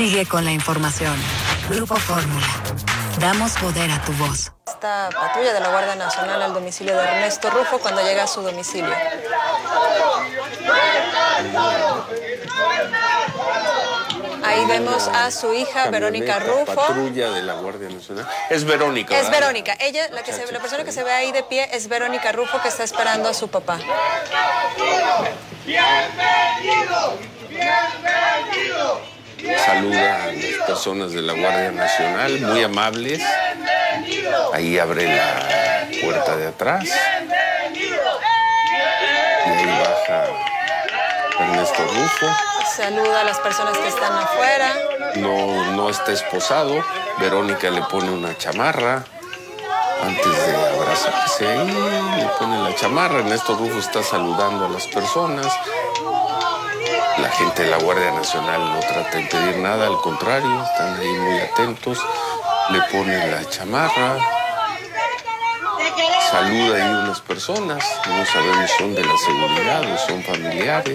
Sigue con la información. Grupo Fórmula. Damos poder a tu voz. Esta patrulla de la Guardia Nacional al domicilio de Ernesto Rufo cuando llega a su domicilio. Ahí vemos a su hija, Verónica Rufo. Patrulla de la Guardia Nacional. Es Verónica. Es Verónica. Ella, la persona que se ve ahí de pie es Verónica Rufo, que está esperando a su papá. ¡Bienvenido! ¡Bienvenido! Saluda a las personas de la Guardia Nacional, muy amables. Ahí abre la puerta de atrás. Y ahí baja Ernesto Rufo. Saluda a las personas que están afuera. No está esposado. Verónica le pone una chamarra. Antes de abrazarse ahí, le pone la chamarra. Ernesto Rufo está saludando a las personas. La gente de la Guardia Nacional no trata de impedir nada, al contrario, están ahí muy atentos. Le ponen la chamarra. Saluda ahí unas personas. No sabemos si son de la seguridad o son familiares.